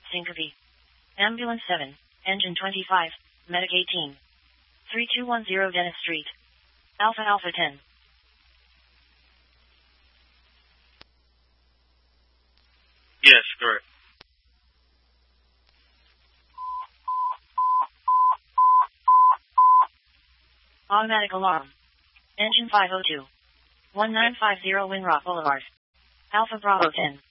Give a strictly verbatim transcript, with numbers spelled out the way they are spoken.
Syncope. Ambulance seven, Engine twenty-five, Medic eighteen. three two one zero Dennis Street. Alpha Alpha ten. Yes, correct. Automatic alarm. Engine five oh two. one nine five zero Winrock Boulevard. Alpha Bravo ten.